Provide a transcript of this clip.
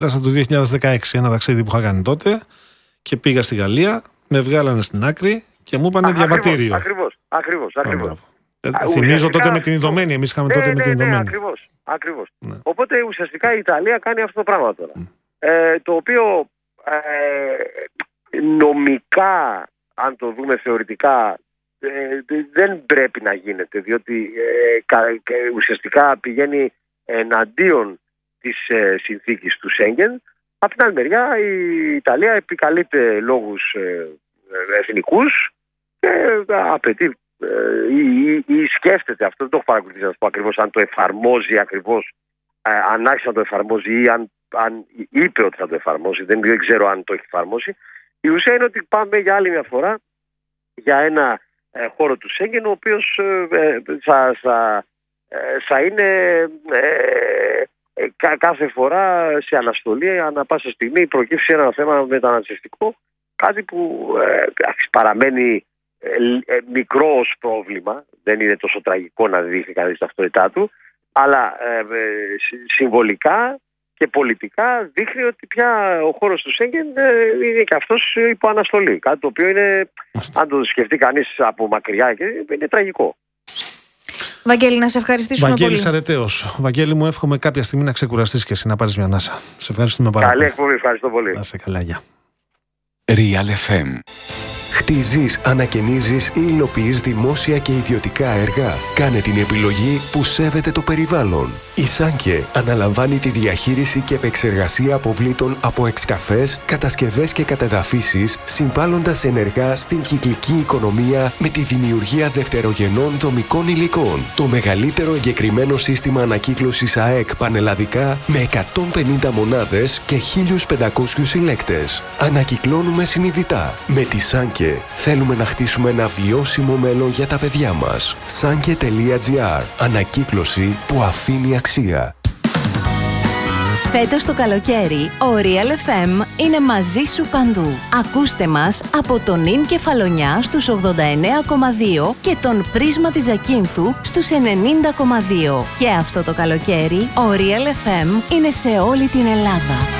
Πέρασα το 2016, ένα ταξίδι που είχα κάνει τότε και πήγα στη Γαλλία, με βγάλανε στην άκρη και μου είπανε διαβατήριο. Ακριβώς. Θυμίζω τότε με την Ιδωμένη, εμείς είχαμε τότε με την Ιδωμένη. Ακριβώς. Ναι. Οπότε ουσιαστικά η Ιταλία κάνει αυτό το πράγμα τώρα. Το οποίο νομικά, αν το δούμε θεωρητικά, δεν πρέπει να γίνεται, διότι ουσιαστικά πηγαίνει εναντίον της συνθήκης του Σέγγεν. Από την άλλη μεριά η Ιταλία επικαλείται λόγους εθνικούς και απαιτεί ή σκέφτεται αυτό, δεν το έχω παρακολουθήσει να πω ακριβώς αν το εφαρμόζει ακριβώς, αν άρχισε να το εφαρμόζει ή αν είπε ότι θα το εφαρμόσει, δεν ξέρω αν το έχει εφαρμόσει. Η ουσία είναι ότι πάμε για άλλη μια φορά για ένα χώρο του Σέγγεν, ο οποίος θα είναι κάθε φορά σε αναστολή, ανά πάσα στιγμή προκύψει ένα θέμα μεταναστευτικό, κάτι που παραμένει μικρό ως πρόβλημα, δεν είναι τόσο τραγικό να δείχνει κανείς την ταυτότητά του, αλλά συμβολικά και πολιτικά δείχνει ότι πια ο χώρος του Σέγγεν είναι και αυτός υπό αναστολή. Κάτι το οποίο είναι, αν το σκεφτεί κανείς από μακριά, είναι τραγικό. Βαγγέλη, να σε ευχαριστήσουμε πολύ. Βαγγέλης Αρετέος. Βαγγέλη μου, εύχομαι κάποια στιγμή να ξεκουραστείς και εσύ να πάρεις μια ανάσα. Σε ευχαριστούμε πάρα πολύ. Καλή εκπομπή, ευχαριστώ πολύ. Να σε καλά, γεια. Real FM. Χτίζεις, ανακαινίζεις ή υλοποιείς δημόσια και ιδιωτικά έργα. Κάνε την επιλογή που σέβεται το περιβάλλον. Η Σάνκε αναλαμβάνει τη διαχείριση και επεξεργασία αποβλήτων από εξκαφές, κατασκευές και κατεδαφίσεις, συμβάλλοντας ενεργά στην κυκλική οικονομία με τη δημιουργία δευτερογενών δομικών υλικών. Το μεγαλύτερο εγκεκριμένο σύστημα ανακύκλωσης ΑΕΚ πανελλαδικά με 150 μονάδες και 1.500 συλλέκτες. Ανακυκλώνουμε συνειδητά. Με τη Σάνκε θέλουμε να χτίσουμε ένα βιώσιμο μέλλον για τα παιδιά μας. Sanke.gr. Ανακύκλωση που αφήνει αξία. Φέτος το καλοκαίρι, ο Real FM είναι μαζί σου παντού. Ακούστε μας από τον Ιν Κεφαλονιά στους 89,2 και τον Πρίσμα της Ζακίνθου στους 90,2. Και αυτό το καλοκαίρι, ο Real FM είναι σε όλη την Ελλάδα.